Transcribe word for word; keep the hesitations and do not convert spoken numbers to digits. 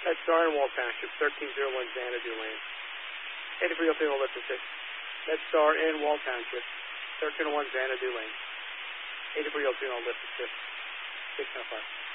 That's Star in Wall Township, thirteen oh one Xanadu Lane. eighty-three oh two, lift assist. That's Star in Wall Township, thirteen oh one Xanadu Lane. eighty-three oh two, lift assist. six oh five.